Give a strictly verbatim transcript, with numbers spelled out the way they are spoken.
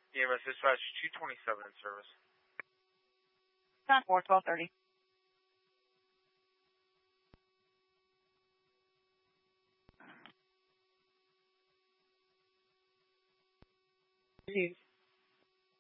E M S dispatch two twenty-seven in service. Not four, twelve thirty. Jeez.